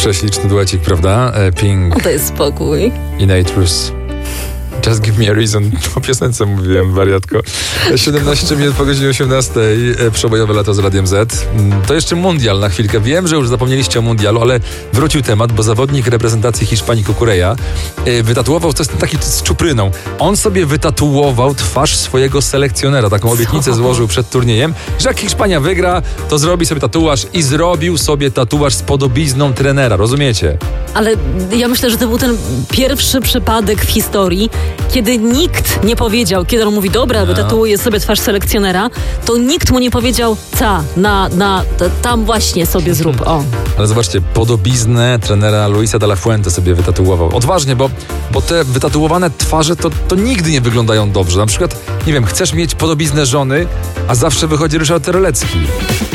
Prześliczny duecik, prawda? Pink To jest spokój. i Nitrous. Just give me a reason. O piosence mówiłem, wariatko. 17 minut po godzinie 18. Przebojowe lato z Radiem Z. To jeszcze mundial na chwilkę. Wiem, że już zapomnieliście o mundialu, ale wrócił temat, bo zawodnik reprezentacji Hiszpanii Cucurella wytatuował, to jest taki z czupryną. On sobie wytatuował twarz swojego selekcjonera. Taką obietnicę złożył przed turniejem, że jak Hiszpania wygra, to zrobi sobie tatuaż i zrobił sobie tatuaż z podobizną trenera. Rozumiecie? Ale ja myślę, że to był ten pierwszy przypadek w historii, kiedy nikt nie powiedział, kiedy on mówi, dobra, wytatuuję sobie twarz selekcjonera, to nikt mu nie powiedział, tam właśnie sobie zrób, o. Ale zobaczcie, podobiznę trenera Luisa de la Fuente sobie wytatuował. Odważnie, bo te wytatuowane twarze to nigdy nie wyglądają dobrze. Na przykład, nie wiem, chcesz mieć podobiznę żony, a zawsze wychodzi Ryszard Terlecki.